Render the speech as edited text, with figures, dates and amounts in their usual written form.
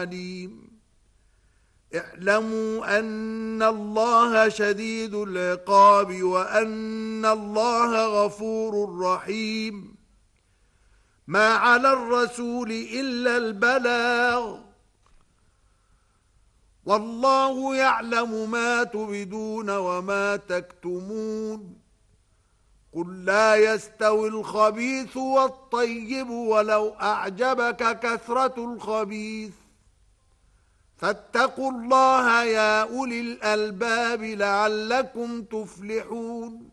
عليم. اعلموا أن الله شديد العقاب وأن الله غفور رحيم. ما على الرسول إلا البلاغ، والله يعلم ما تبدون وما تكتمون. قل لا يستوي الخبيث والطيب ولو أعجبك كثرة الخبيث. فاتقوا الله يا أولي الألباب لعلكم تفلحون.